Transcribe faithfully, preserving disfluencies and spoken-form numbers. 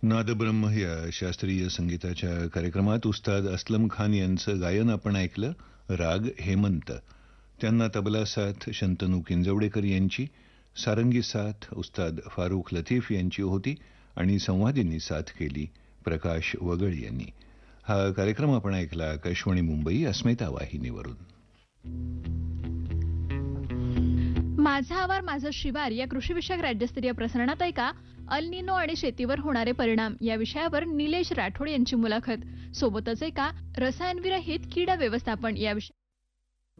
नादब्रह्म या शास्त्रीय संगीताच्या कार्यक्रमात उस्ताद असलम खान यांचं गायन आपण ऐकलं. राग हेमंत. त्यांना तबला साथ शंतनू किंजवडेकर यांची, सारंगी साथ उस्ताद फारुख लतीफ यांची होती आणि संवादिनी साथ केली प्रकाश वगळ यांनी. हा कार्यक्रम आपण ऐकला आकाशवाणी मुंबई अस्मिता वाहिनीवरून. माझा आवार माझं शिवार या कृषीविषयक राज्यस्तरीय प्रसारणात ऐका अल निनो आणि शेतीवर होणारे परिणाम या विषयावर निलेश राठोड यांची मुलाखत. सोबतच ऐका रसायनविरहित कीड व्यवस्थापन या विषय